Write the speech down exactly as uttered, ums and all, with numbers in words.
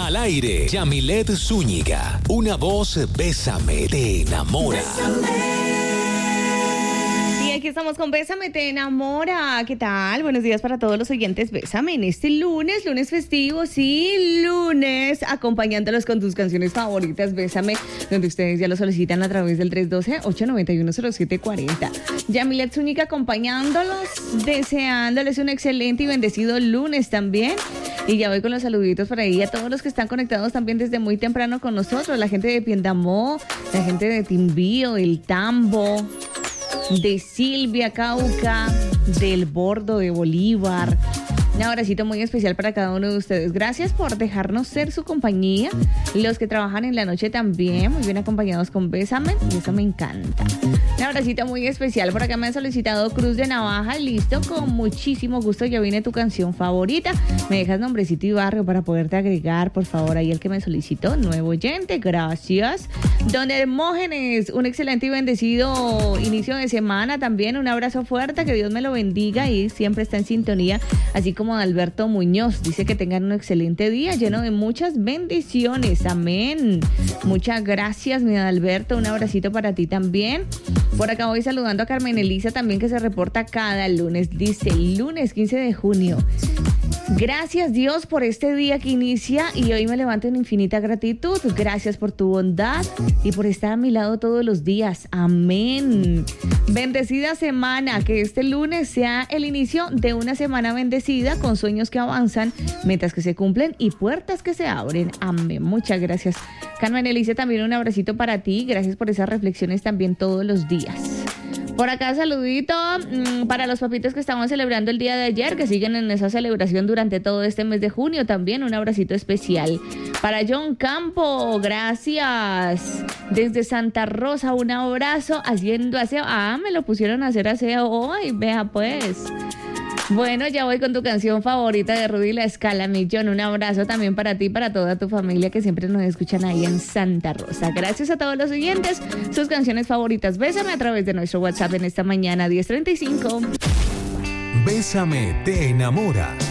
Al aire, Yamilet Zúñiga. Una voz, Bésame, te enamora. Y aquí estamos con Bésame, te enamora. ¿Qué tal? Buenos días para todos los oyentes. Bésame en este lunes, lunes festivo, sí, lunes, acompañándolos con tus canciones favoritas. Bésame, donde ustedes ya lo solicitan a través del tres uno dos, ocho nueve uno, cero siete cuatro cero. Yamilet Zúñiga acompañándolos, deseándoles un excelente y bendecido lunes también. Y ya voy con los saluditos por ahí a todos los que están conectados también desde muy temprano con nosotros. La gente de Piendamó, la gente de Timbío, el Tambo, de Silvia, Cauca, del Bordo, de Bolívar. Un abracito muy especial para cada uno de ustedes. Gracias por dejarnos ser su compañía. Los que trabajan en la noche también, muy bien acompañados con Bésame, y eso me encanta. Un abracito muy especial. Por acá me han solicitado Cruz de Navaja. Listo, con muchísimo gusto. Ya viene tu canción favorita. Me dejas nombrecito y barrio para poderte agregar, por favor, ahí el que me solicitó. Nuevo oyente, gracias. Don Hermógenes, un excelente y bendecido inicio de semana también. Un abrazo fuerte, que Dios me lo bendiga y siempre está en sintonía, así como Alberto Muñoz. Dice que tengan un excelente día lleno de muchas bendiciones. Amén. Muchas gracias, mi Alberto. Un abracito para ti también. Por acá voy saludando a Carmen Elisa también, que se reporta cada lunes. Dice, lunes quince de junio. Gracias, Dios, por este día que inicia y hoy me levanto en infinita gratitud. Gracias por tu bondad y por estar a mi lado todos los días. Amén. Bendecida semana, que este lunes sea el inicio de una semana bendecida, con sueños que avanzan, metas que se cumplen y puertas que se abren. Amén. Muchas gracias. Carmen Elise, también un abracito para ti. Gracias por esas reflexiones también todos los días. Por acá, saludito mmm, para los papitos que estaban celebrando el día de ayer, que siguen en esa celebración durante todo este mes de junio. También un abracito especial para John Campo, gracias. Desde Santa Rosa, un abrazo haciendo aseo. Ah, me lo pusieron a hacer aseo hoy, vea pues. Bueno, ya voy con tu canción favorita de Rudy La Escala, Millón. Un abrazo también para ti y para toda tu familia que siempre nos escuchan ahí en Santa Rosa. Gracias a todos los oyentes. Sus canciones favoritas, Bésame, a través de nuestro WhatsApp en esta mañana, diez treinta y cinco. Bésame, te enamora.